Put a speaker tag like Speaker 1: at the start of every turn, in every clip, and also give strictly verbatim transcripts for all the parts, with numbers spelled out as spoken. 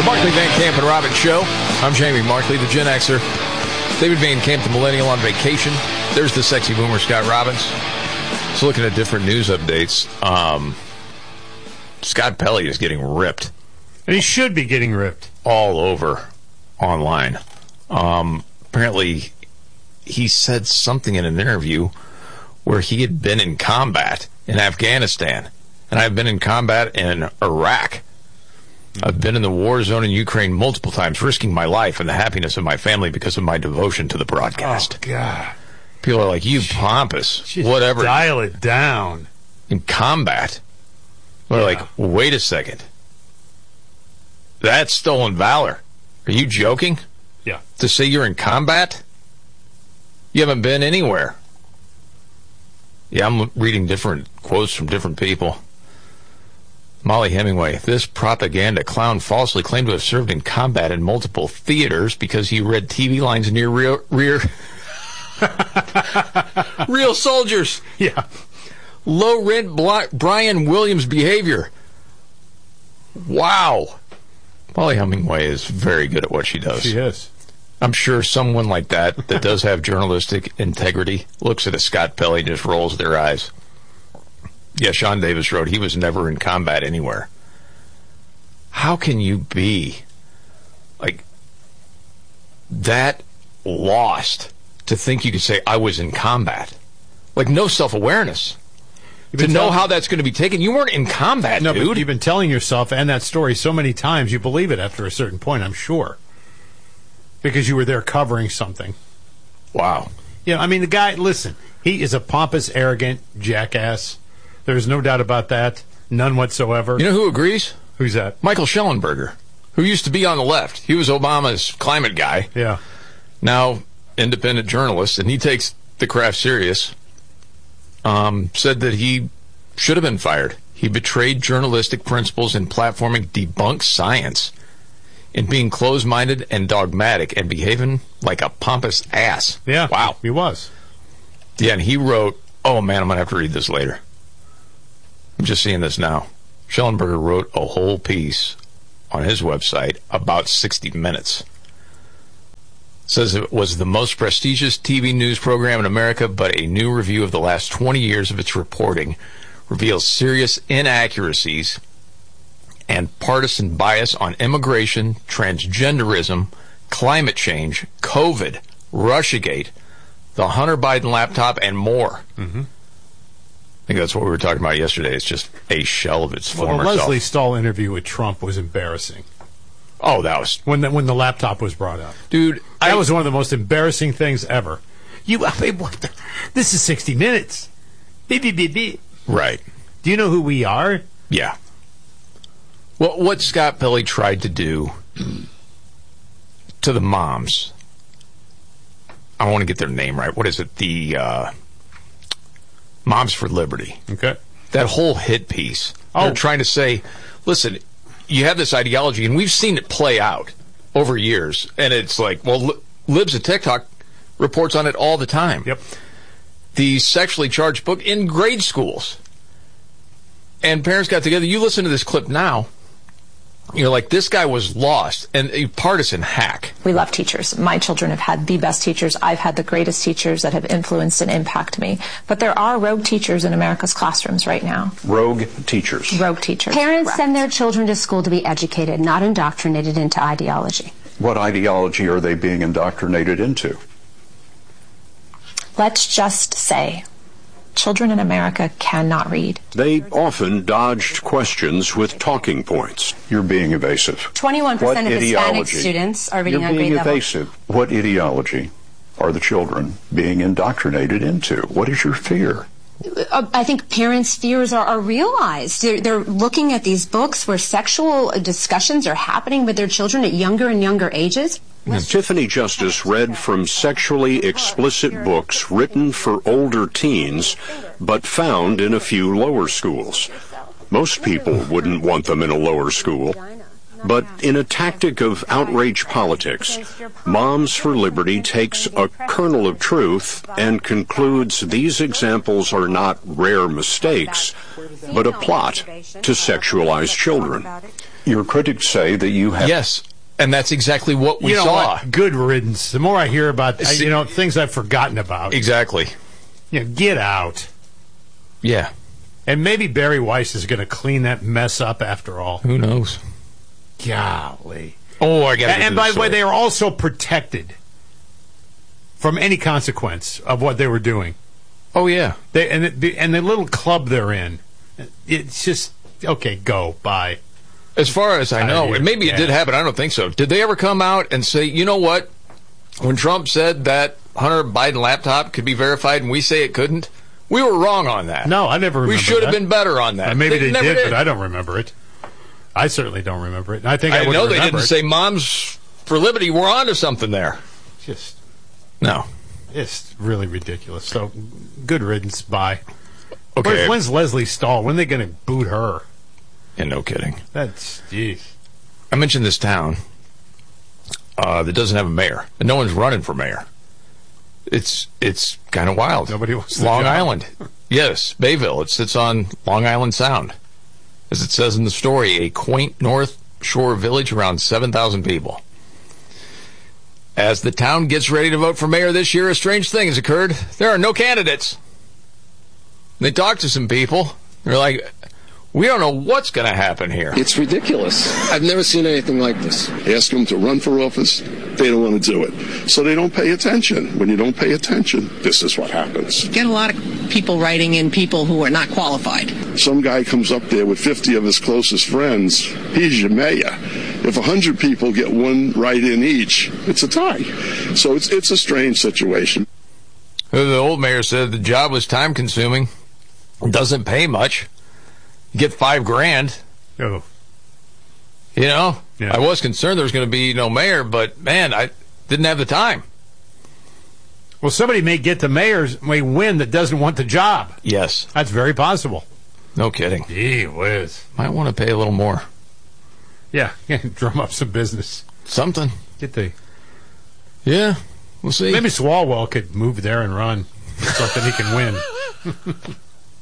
Speaker 1: The Markley, Van Camp, and Robbins Show. I'm Jamie Markley, the Gen Xer. David Van Camp, the Millennial, on vacation. There's the sexy boomer, Scott Robbins. So looking at different news updates, um, Scott Pelley is getting ripped.
Speaker 2: And he should be getting ripped.
Speaker 1: All over online. Um, apparently, he said something in an interview where he had been in combat in Afghanistan. And I've been in combat in Iraq. I've been in the war zone in Ukraine multiple times, risking my life and the happiness of my family because of my devotion to the broadcast.
Speaker 2: Oh, God.
Speaker 1: People are like, you pompous,
Speaker 2: Just
Speaker 1: whatever.
Speaker 2: Dial it down.
Speaker 1: In combat? They're
Speaker 2: Yeah.
Speaker 1: like, wait a second. That's stolen valor. Are you joking?
Speaker 2: Yeah.
Speaker 1: To say you're in combat? You haven't been anywhere. Yeah, I'm reading different quotes from different people. Molly Hemingway, this propaganda clown falsely claimed to have served in combat in multiple theaters because he read T V lines near rear, rear real soldiers.
Speaker 2: Yeah.
Speaker 1: Low rent Bli- Brian Williams behavior. Wow. Molly Hemingway is very good at what she does.
Speaker 2: She is.
Speaker 1: I'm sure someone like that, that does have journalistic integrity, looks at a Scott Pelley and just rolls their eyes. Yeah, Sean Davis wrote, he was never in combat anywhere. How can you be, like, that lost to think you could say, I was in combat? Like, no self-awareness. To know
Speaker 2: telling-
Speaker 1: how that's going to be taken. You weren't in combat,
Speaker 2: no,
Speaker 1: dude.
Speaker 2: But you've been telling yourself and that story so many times, you believe it after a certain point, I'm sure. Because you were there covering something.
Speaker 1: Wow.
Speaker 2: Yeah, I mean, the guy, listen, he is a pompous, arrogant jackass. There's no doubt about that. None whatsoever.
Speaker 1: You know who agrees?
Speaker 2: Who's that?
Speaker 1: Michael Schellenberger, who used to be on the left. He was Obama's climate guy.
Speaker 2: Yeah.
Speaker 1: Now, independent journalist, and he takes the craft serious. Um, said that he should have been fired. He betrayed journalistic principles in platforming debunked science, in being closed-minded and dogmatic, and behaving like a pompous ass.
Speaker 2: Yeah.
Speaker 1: Wow.
Speaker 2: He was.
Speaker 1: Yeah, and he wrote, oh man, I'm going to have to read this later. I'm just seeing this now. Schellenberger wrote a whole piece on his website about sixty minutes. Says it was the most prestigious T V news program in America, but a new review of the last twenty years of its reporting reveals serious inaccuracies and partisan bias on immigration, transgenderism, climate change, COVID, Russiagate, the Hunter Biden laptop, and more.
Speaker 2: Mm-hmm.
Speaker 1: I think that's what we were talking about yesterday. It's just a shell of its
Speaker 2: Well,
Speaker 1: former
Speaker 2: the Leslie
Speaker 1: self.
Speaker 2: Stahl interview with Trump was embarrassing.
Speaker 1: Oh, that was...
Speaker 2: When the, when the laptop was brought up.
Speaker 1: Dude,
Speaker 2: That
Speaker 1: I,
Speaker 2: was one of the most embarrassing things ever. You, I mean, what the, this is sixty minutes. Beep, beep, beep, beep.
Speaker 1: Right.
Speaker 2: Do you know who we are?
Speaker 1: Yeah. Well, what Scott Pelley tried to do to the moms, I want to get their name right. What is it? The uh, Moms for Liberty.
Speaker 2: Okay.
Speaker 1: That whole hit piece.
Speaker 2: Oh.
Speaker 1: They're trying to say, listen, you have this ideology, and we've seen it play out over years. And it's like, well, Li- Libs at TikTok reports on it all the time.
Speaker 2: Yep.
Speaker 1: The sexually charged book in grade schools. And parents got together. You listen to this clip now. You're like, this guy was lost, and a partisan hack.
Speaker 3: We love teachers. My children have had the best teachers. I've had the greatest teachers that have influenced and impacted me. But there are rogue teachers in America's classrooms right now.
Speaker 4: Rogue teachers.
Speaker 3: Rogue teachers.
Speaker 5: Parents
Speaker 3: Correct.
Speaker 5: send their children to school to be educated, not indoctrinated into ideology.
Speaker 4: What ideology are they being indoctrinated into?
Speaker 3: Let's just say children in America cannot read.
Speaker 6: They often dodged questions with talking points.
Speaker 4: You're being evasive.
Speaker 5: twenty-one percent
Speaker 4: What
Speaker 5: of Hispanic
Speaker 4: ideology?
Speaker 5: students are reading
Speaker 4: You're
Speaker 5: on
Speaker 4: being
Speaker 5: grade level.
Speaker 4: evasive. What ideology are the children being indoctrinated into? What is your fear?
Speaker 5: Uh, I think parents' fears are, are realized. They're, they're looking at these books where sexual discussions are happening with their children at younger and younger ages.
Speaker 6: Tiffany Justice read from sexually explicit books written for older teens, but found in a few lower schools. Most people wouldn't want them in a lower school. But in a tactic of outrage politics, Moms for Liberty takes a kernel of truth and concludes these examples are not rare mistakes, but a plot to sexualize children.
Speaker 4: Your critics say that you have...
Speaker 1: Yes, and that's exactly what we
Speaker 2: you know
Speaker 1: saw.
Speaker 2: What? Good riddance. The more I hear about,
Speaker 1: See,
Speaker 2: you know, things I've forgotten about.
Speaker 1: Exactly.
Speaker 2: You know, get out.
Speaker 1: Yeah.
Speaker 2: And maybe Barry Weiss is going to clean that mess up after all.
Speaker 1: Who knows?
Speaker 2: Golly.
Speaker 1: Oh, I got to
Speaker 2: And, and by the way, they are also protected from any consequence of what they were doing.
Speaker 1: Oh, yeah.
Speaker 2: They and the, and the little club they're in, it's just, okay, go, bye.
Speaker 1: As far as I know, and maybe it
Speaker 2: Yeah.
Speaker 1: did happen, I don't think so. Did they ever come out and say, you know what? When Trump said that Hunter Biden laptop could be verified and we say it couldn't, we were wrong on that.
Speaker 2: No, I never remember
Speaker 1: We should have
Speaker 2: that.
Speaker 1: been better on that.
Speaker 2: Uh, maybe they,
Speaker 1: never
Speaker 2: did,
Speaker 1: did,
Speaker 2: but I don't remember it. I certainly don't remember it. And I think I,
Speaker 1: I
Speaker 2: would
Speaker 1: know they
Speaker 2: remember
Speaker 1: didn't
Speaker 2: it.
Speaker 1: say Moms for Liberty were onto something there.
Speaker 2: Just,
Speaker 1: No.
Speaker 2: it's really ridiculous. So, good riddance. Bye.
Speaker 1: Okay.
Speaker 2: Where's, when's Leslie Stahl? When are they going to boot her?
Speaker 1: And no kidding.
Speaker 2: That's, geez.
Speaker 1: I mentioned this town uh, that doesn't have a mayor, and no one's running for mayor. It's it's kind of wild.
Speaker 2: Nobody wants the
Speaker 1: Long
Speaker 2: job.
Speaker 1: Island. Yes, Bayville. It sits on Long Island Sound. As it says in the story, a quaint North Shore village around seven thousand people. As the town gets ready to vote for mayor this year, a strange thing has occurred. There are no candidates. They talked to some people. They're like, we don't know what's going to happen here.
Speaker 7: It's ridiculous. I've never seen anything like this.
Speaker 8: Ask them to run for office, they don't want to do it. So they don't pay attention. When you don't pay attention, this is what happens.
Speaker 9: Get a lot of people writing in people who are not qualified.
Speaker 8: Some guy comes up there with fifty of his closest friends. He's your mayor. If one hundred people get one write-in each, it's a tie. So it's it's a strange situation.
Speaker 1: The old mayor said the job was time-consuming, doesn't pay much. You get five grand.
Speaker 2: Oh.
Speaker 1: You know,
Speaker 2: Yeah.
Speaker 1: I was concerned there was going to be no mayor, but man, I didn't have the time.
Speaker 2: Well, somebody may get the mayor's, may win that doesn't want the job.
Speaker 1: Yes,
Speaker 2: That's very possible.
Speaker 1: no kidding.
Speaker 2: Gee whiz.
Speaker 1: Might want to pay a little more.
Speaker 2: Yeah, drum up some business.
Speaker 1: Something.
Speaker 2: Get the
Speaker 1: Yeah, we'll see.
Speaker 2: maybe Swalwell could move there and run. Something he can win.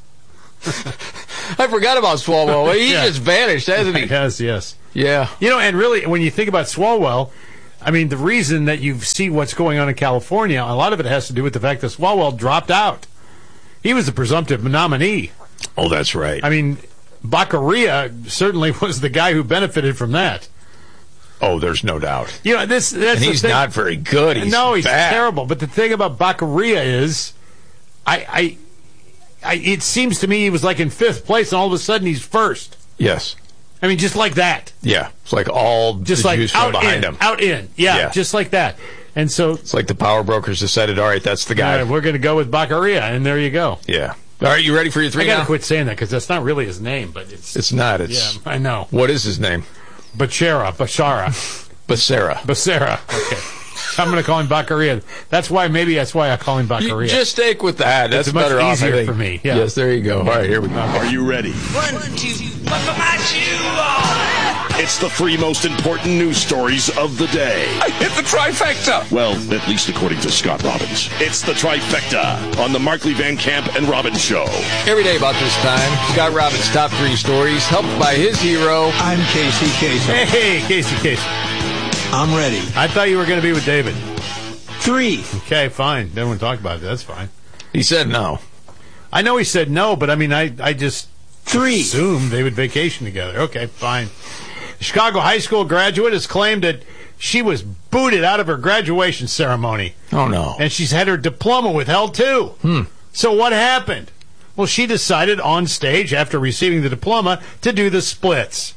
Speaker 1: I forgot about Swalwell. He
Speaker 2: Yeah.
Speaker 1: just vanished, hasn't he?
Speaker 2: Yes, yes.
Speaker 1: Yeah.
Speaker 2: You know, and really, when you think about Swalwell, I mean, the reason that you see what's going on in California, a lot of it has to do with the fact that Swalwell dropped out. He was the presumptive nominee.
Speaker 1: Oh, that's right.
Speaker 2: I mean, Baccaria certainly was the guy who benefited from that.
Speaker 1: Oh, there's no doubt.
Speaker 2: You know, this that's
Speaker 1: And
Speaker 2: the
Speaker 1: he's
Speaker 2: thing.
Speaker 1: not very good. He's
Speaker 2: no, he's
Speaker 1: bad.
Speaker 2: terrible. But the thing about Baccaria is, I, I, I, it seems to me he was like in fifth place, and all of a sudden he's first.
Speaker 1: Yes.
Speaker 2: I mean, just like that.
Speaker 1: Yeah. It's like all
Speaker 2: Just
Speaker 1: the
Speaker 2: like
Speaker 1: juice
Speaker 2: out
Speaker 1: from behind
Speaker 2: in,
Speaker 1: him.
Speaker 2: out in. Yeah,
Speaker 1: Yeah.
Speaker 2: just like that. And so
Speaker 1: It's like the power brokers decided, all right, that's the guy.
Speaker 2: all right, we're going to go with Baccaria, and there you go.
Speaker 1: Yeah. All right, you ready for your three
Speaker 2: I got to
Speaker 1: now?
Speaker 2: quit saying that because that's not really his name, but it's.
Speaker 1: It's not. It's
Speaker 2: yeah, I know.
Speaker 1: What is his name?
Speaker 2: Bachara, Bashara,
Speaker 1: Basara.
Speaker 2: Basara. Okay. I'm going to call him Baccaria. That's why, maybe that's why I call him
Speaker 1: You
Speaker 2: Baccaria.
Speaker 1: just stick with that. That's
Speaker 2: It's much
Speaker 1: better off, I
Speaker 2: easier
Speaker 1: think.
Speaker 2: for me, yeah.
Speaker 1: Yes, there you go. All right, here we go.
Speaker 10: Are you ready?
Speaker 11: One, two, one for my shoe on.
Speaker 10: It's the three most important news stories of the day.
Speaker 11: I hit the trifecta.
Speaker 10: Well, at least according to Scott Robbins. It's the trifecta on the Markley Van Camp and Robbins Show.
Speaker 1: Every day about this time, Scott Robbins' top three stories, helped by his hero.
Speaker 12: I'm Casey Kasem.
Speaker 2: Hey, Casey, Casey.
Speaker 12: I'm ready.
Speaker 2: I thought you were going to be with David.
Speaker 12: Three.
Speaker 2: Okay, fine. Then we'll talk about it. That's fine.
Speaker 1: He said no.
Speaker 2: I know he said no, but I mean, I, I just
Speaker 12: Three.
Speaker 2: assumed they would vacation together. Okay, fine. Chicago high school graduate has claimed that she was booted out of her graduation ceremony.
Speaker 1: Oh, no.
Speaker 2: And she's had her diploma withheld, too.
Speaker 1: Hmm.
Speaker 2: So what happened? Well, she decided on stage, after receiving the diploma, to do the splits.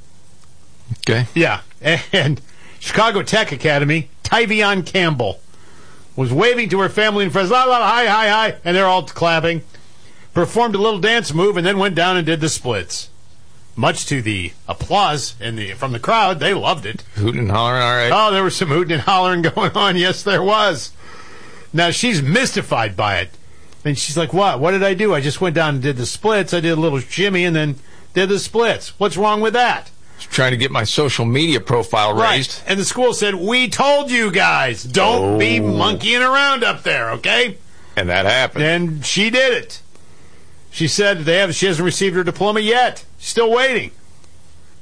Speaker 1: Okay.
Speaker 2: Yeah. And Chicago Tech Academy, Tyvion Campbell, was waving to her family and friends, la, la, la, hi, hi, hi, and they're all clapping. Performed a little dance move and then went down and did the splits. Much to the applause in the from the crowd, they loved it.
Speaker 1: Hooting and hollering, all right.
Speaker 2: Oh, there was some hooting and hollering going on. Yes, there was. Now, she's mystified by it. And she's like, what? What did I do? I just went down and did the splits. I did a little shimmy and then did the splits. What's wrong with that?
Speaker 1: Trying to get my social media profile raised.
Speaker 2: Right. And the school said, we told you guys, don't
Speaker 1: Oh.
Speaker 2: be monkeying around up there, okay?
Speaker 1: And that happened.
Speaker 2: And she did it. She said they have she hasn't received her diploma yet. She's still waiting.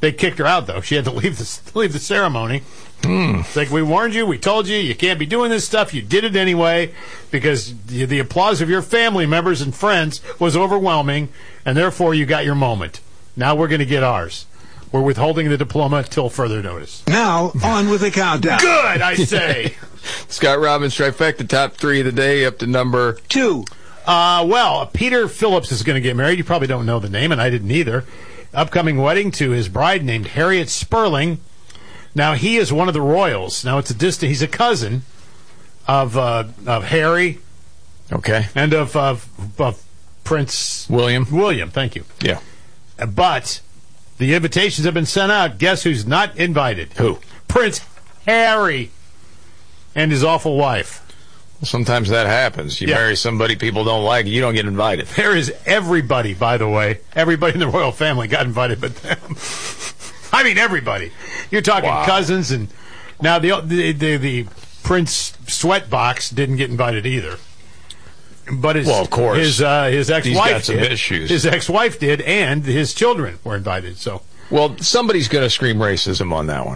Speaker 2: They kicked her out, though. She had to leave the, leave the ceremony.
Speaker 1: Hmm.
Speaker 2: It's like, we warned you, we told you, you can't be doing this stuff. You did it anyway because the, the applause of your family members and friends was overwhelming, and therefore you got your moment. Now we're going to get ours. We're withholding the diploma till further notice.
Speaker 12: Now, on with the countdown.
Speaker 2: Good, I say.
Speaker 1: Scott Robbins trifecta, top three of the day, up to number
Speaker 12: two.
Speaker 2: Uh, well, Peter Phillips is going to get married. You probably don't know the name, and I didn't either. Upcoming wedding to his bride named Harriet Sperling. Now, he is one of the royals. Now, it's a distant, he's a cousin of uh, of Harry.
Speaker 1: Okay.
Speaker 2: And of, of, of Prince
Speaker 1: William.
Speaker 2: William, thank you.
Speaker 1: Yeah.
Speaker 2: But the invitations have been sent out. Guess who's not invited?
Speaker 1: Who?
Speaker 2: Prince Harry and his awful wife.
Speaker 1: Well, sometimes that happens. You
Speaker 2: Yeah.
Speaker 1: marry somebody people don't like, you don't get invited.
Speaker 2: There is everybody, by the way. Everybody in the royal family got invited but them. I mean, everybody. You're talking
Speaker 1: Wow.
Speaker 2: cousins, and now the, the the the Prince Sweatbox didn't get invited either. But his,
Speaker 1: Well, of course.
Speaker 2: his uh, his ex-wife
Speaker 1: He's got some
Speaker 2: did.
Speaker 1: issues.
Speaker 2: His ex-wife did, and his children were invited. So
Speaker 1: Well, somebody's going to scream racism on that one.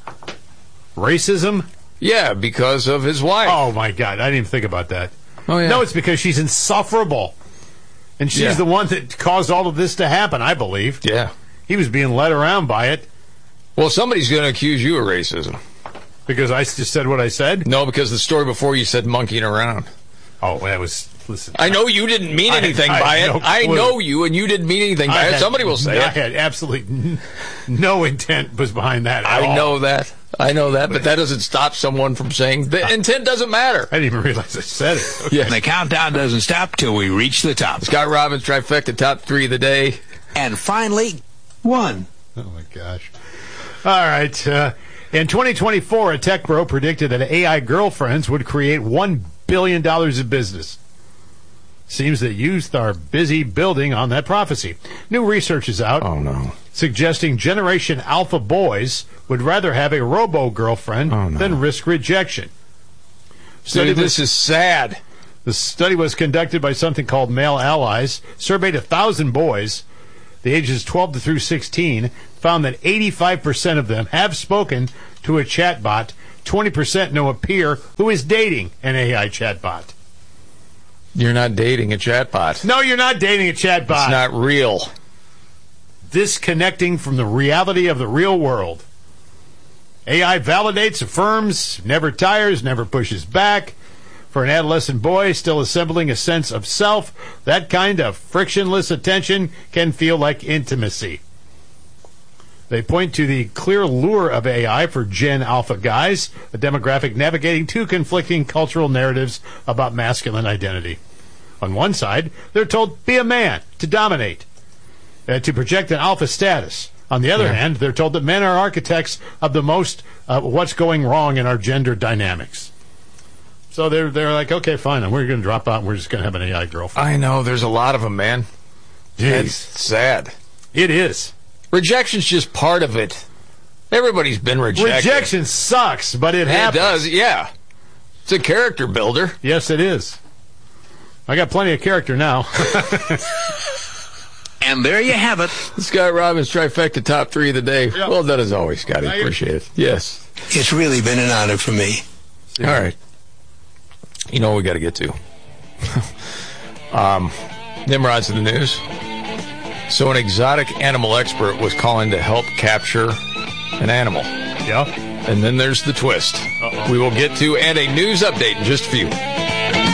Speaker 2: racism.
Speaker 1: Yeah, because of his wife.
Speaker 2: Oh my God, I didn't even think about that.
Speaker 1: Oh, yeah.
Speaker 2: No, it's because she's insufferable, and she's
Speaker 1: Yeah.
Speaker 2: the one that caused all of this to happen. I believe.
Speaker 1: Yeah.
Speaker 2: He was being led around by it
Speaker 1: Well, somebody's going to accuse you of racism.
Speaker 2: because I just said what I said.
Speaker 1: No, because the story before you said monkeying around.
Speaker 2: Oh, that was listen.
Speaker 1: I know you didn't mean
Speaker 2: I had-
Speaker 1: anything
Speaker 2: I had
Speaker 1: by it.
Speaker 2: no
Speaker 1: I
Speaker 2: clue.
Speaker 1: know you, and you didn't mean anything by
Speaker 2: I
Speaker 1: it.
Speaker 2: had-
Speaker 1: Somebody will say
Speaker 2: I
Speaker 1: it.
Speaker 2: had absolutely n- no intent was behind that. At
Speaker 1: I
Speaker 2: all.
Speaker 1: know that. I know that, but that doesn't stop someone from saying the intent doesn't matter.
Speaker 2: I didn't even realize I said it. Okay.
Speaker 1: Yeah.
Speaker 12: And the countdown doesn't stop till we reach the top.
Speaker 1: Scott Robbins trifecta, top three of the day.
Speaker 12: And finally, one.
Speaker 2: Oh my gosh! All right. Uh, in twenty twenty-four, a tech bro predicted that A I girlfriends would create one billion dollars in business. Seems that youth are busy building on that prophecy. New research is out.
Speaker 1: Oh, no.
Speaker 2: Suggesting Generation Alpha boys would rather have a robo-girlfriend
Speaker 1: Oh, no.
Speaker 2: than risk rejection. Study
Speaker 1: Dude,
Speaker 2: was-
Speaker 1: this is sad.
Speaker 2: The study was conducted by something called Male Allies, surveyed one thousand boys, the ages twelve to through sixteen, found that eighty-five percent of them have spoken to a chatbot, twenty percent know a peer who is dating an A I chatbot.
Speaker 1: You're not dating a chatbot.
Speaker 2: No, you're not dating a chatbot.
Speaker 1: It's not real.
Speaker 2: Disconnecting from the reality of the real world. A I validates, affirms, never tires, never pushes back. For an adolescent boy still assembling a sense of self, that kind of frictionless attention can feel like intimacy. They point to the clear lure of A I for Gen Alpha guys, a demographic navigating two conflicting cultural narratives about masculine identity. On one side, they're told, be a man, to dominate, uh, to project an alpha status. On the other
Speaker 1: Yeah.
Speaker 2: hand, they're told that men are architects of the most, uh, what's going wrong in our gender dynamics. So they're they're like, okay, fine, we're going to drop out and we're just going to have an A I girlfriend.
Speaker 1: I know. There's a lot of them, man. It's
Speaker 2: Jeez.
Speaker 1: sad.
Speaker 2: It is.
Speaker 1: Rejection's just part of it. Everybody's been rejected.
Speaker 2: Rejection sucks, but it
Speaker 1: It
Speaker 2: happens.
Speaker 1: does, yeah. It's a character builder.
Speaker 2: Yes, it is. I got plenty of character now.
Speaker 12: And there you have it.
Speaker 1: Scott Robbins trifecta, top three of the day.
Speaker 2: Yep.
Speaker 1: Well done as always, Scotty.
Speaker 2: Thank you.
Speaker 1: Appreciate it. Yes.
Speaker 12: It's really been an honor for me.
Speaker 1: All right. You know what we got to get to. um, Nimrod's in the news. So an exotic animal expert was calling to help capture an animal.
Speaker 2: Yeah.
Speaker 1: And then there's the twist.
Speaker 2: Uh-oh.
Speaker 1: We will get to, and a news update in just a few.